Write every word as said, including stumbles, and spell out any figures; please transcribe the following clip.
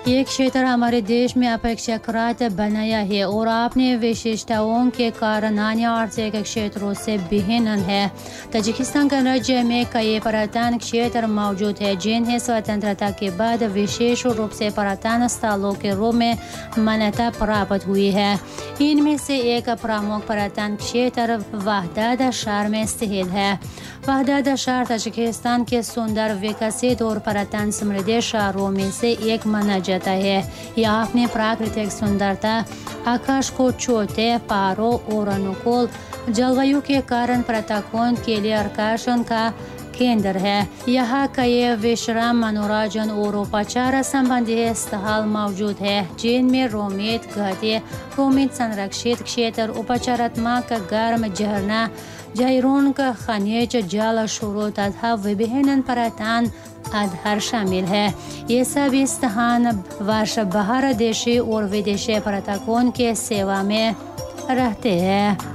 ये क्षेत्र हमारे देश में अपेक्षाकृत बनाया है और अपने विशेषताओं के कारण अन्य आर्थिक क्षेत्रों से भिन्न है। ताजिकिस्तान गणराज्य में कई पर्यटन क्षेत्र मौजूद है जिन्हें स्वतंत्रता के बाद विशेष रूप से पर्यटन स्थलों के रूप में मान्यता प्राप्त हुई है। इनमें से एक प्रमुख पर्यटन क्षेत्र वहदत शहर में स्थित है। वहदत शहर ताजिकिस्तान के सुंदर, विकसित और पर्यटन समृद्ध शहरों में से एक माना जाता है। यह अपनी प्राकृतिक सुंदरता, आकाश को छूते पहाड़ों और अनुकूल जलवायु के कारण पर्यटकों के लिए आकर्षण का केंद्र है। यहाँ कई विश्राम, मनोरंजन और उपचार संबंधी स्थल मौजूद है जिनमें रोमित घाटी, रोमित संरक्षित क्षेत्र, उपचारात्मक गर्म झरना, जयरून का खनिज जल स्रोत तथा विभिन्न पर्यटन आधार शामिल है। ये सभी स्थान वर्ष भर देशी और विदेशी पर्यटकों के सेवा में रहते हैं।